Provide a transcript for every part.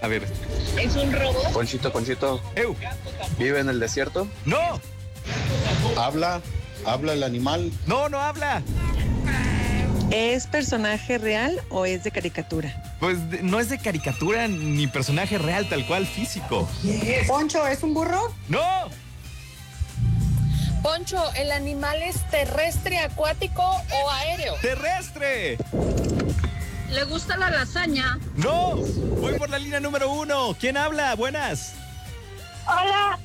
A ver. ¿Es un robot? Ponchito, ¡Ew! ¿vive en el desierto? ¡No! ¿Habla el animal? ¡No, no habla! ¿Es personaje real o es de caricatura? Pues no es de caricatura ni personaje real, tal cual, físico. Poncho, ¿es un burro? ¡No! Poncho, ¿el animal es terrestre, acuático o aéreo? ¡Terrestre! ¿Le gusta la lasaña? ¡No! Voy por la línea número 1. ¿Quién habla? Buenas. Hola,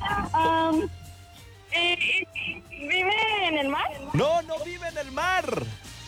¿vive en el mar? No, no vive en el mar.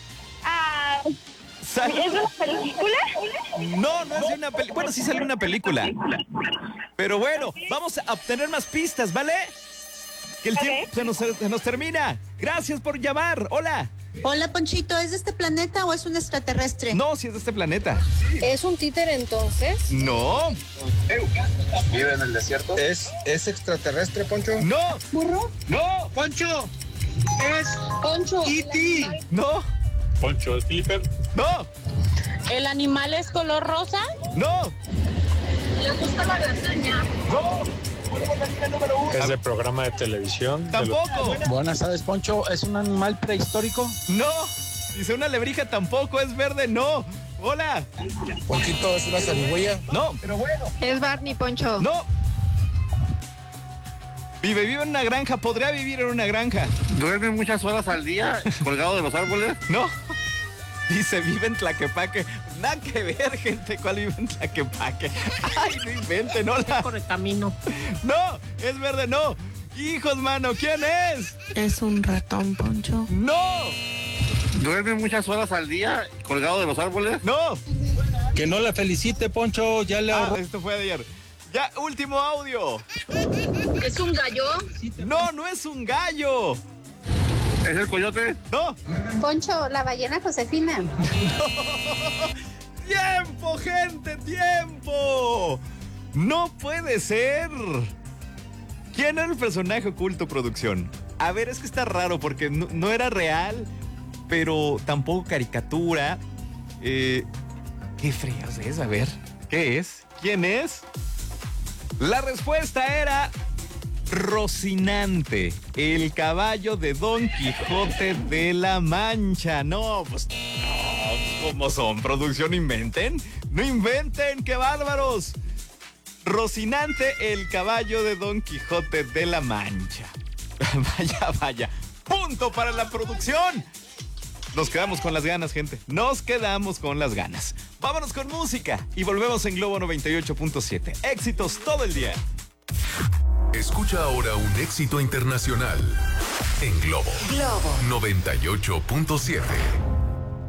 ¿Es una película? No, no es de una película. Bueno, sí salió una película. Pero bueno, vamos a obtener más pistas, ¿vale? Que el tiempo se nos termina. Gracias por llamar. Hola. Hola, Ponchito, ¿es de este planeta o es un extraterrestre? No, si es de este planeta. ¿Es un títere entonces? No. ¿Vive en el desierto? ¿Es extraterrestre, Poncho? No. ¿Burro? No. ¡Poncho! ¡Es Poncho, E.T.! No. ¿Poncho el Flipper? No. ¿El animal es color rosa? No. ¿Le gusta la lasaña? No. Voy por la línea número 1. ¿Es de programa de televisión? Tampoco. Buenas tardes, Poncho. ¿Es un animal prehistórico? No. Dice una lebrija tampoco. Es verde. No. Hola. Ponchito, ¿es una zarigüeya? No. ¿Es Barney, Poncho? No. Vive en una granja. Podría vivir en una granja. ¿Duerme muchas horas al día colgado de los árboles? No. Dice, vive en Tlaquepaque. Nada que ver, gente. ¿Cuál vive en Tlaquepaque? Ay, no inventen, hola. Por el camino. No, es verde, no. Hijos, mano, ¿quién es? ¿Es un ratón, Poncho? No, ¿Duerme muchas horas al día colgado de los árboles? no. Que no la felicite, Poncho. Ya le ahorró. Esto fue de ayer. Ya, último audio. ¿Es un gallo? No, no es un gallo. ¿Es el coyote? No. Poncho, la ballena Josefina. ¡Tiempo, gente! ¡Tiempo! No puede ser. ¿Quién era el personaje oculto, producción? A ver, es que está raro porque no era real, pero tampoco caricatura. ¿Qué fríos es? A ver, ¿qué es? ¿Quién es? La respuesta era Rocinante, el caballo de Don Quijote de la Mancha. No, pues no, ¿cómo son? ¿Producción inventen? ¡No inventen! ¡Qué bárbaros! Rocinante, el caballo de Don Quijote de la Mancha. Vaya. Punto para la producción. Nos quedamos con las ganas, gente. Nos quedamos con las ganas. Vámonos con música y volvemos en Globo 98.7. Éxitos todo el día. Escucha ahora un éxito internacional en Globo 98.7.